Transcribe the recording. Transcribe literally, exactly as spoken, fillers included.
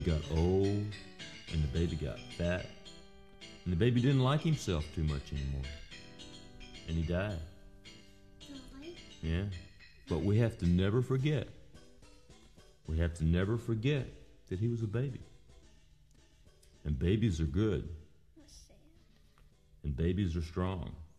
got old, and the baby got fat, and the baby didn't like himself too much anymore, and he died. Really? Yeah, but we have to never forget. We have to never forget that he was a baby. And babies are good. That's sad. And babies are strong.